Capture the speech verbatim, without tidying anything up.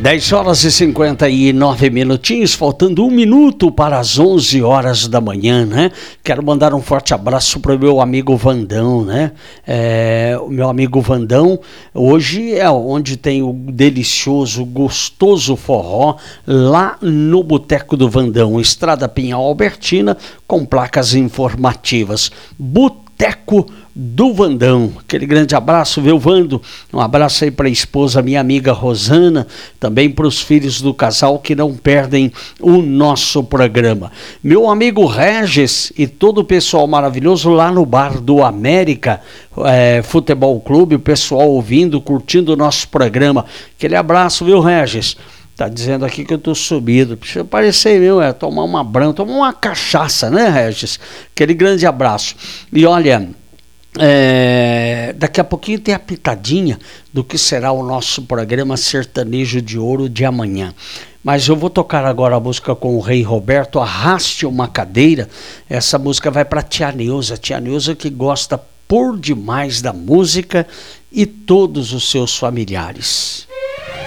dez horas e cinquenta e nove minutinhos, faltando um minuto para as onze horas da manhã, né? Quero mandar um forte abraço para o meu amigo Vandão, né? É, o meu amigo Vandão, hoje é onde tem o delicioso, gostoso forró, lá no Boteco do Vandão, Estrada Pinhal Albertina, com placas informativas. Boteco do Vandão, aquele grande abraço, viu, Vando? Um abraço aí para a esposa, minha amiga Rosana, também para os filhos do casal que não perdem o nosso programa. Meu amigo Regis e todo o pessoal maravilhoso lá no bar do América é, Futebol Clube, o pessoal ouvindo, curtindo o nosso programa. Aquele abraço, viu, Regis? Tá dizendo aqui que eu tô subido. Precisa parecer meu, é tomar uma branca, tomar uma cachaça, né, Regis? Aquele grande abraço. E olha, É, daqui a pouquinho tem a pitadinha do que será o nosso programa Sertanejo de Ouro de amanhã. Mas eu vou tocar agora a música com o Rei Roberto, Arraste uma Cadeira. Essa música vai para Tia Neuza, Tia Neuza que gosta por demais da música, e todos os seus familiares.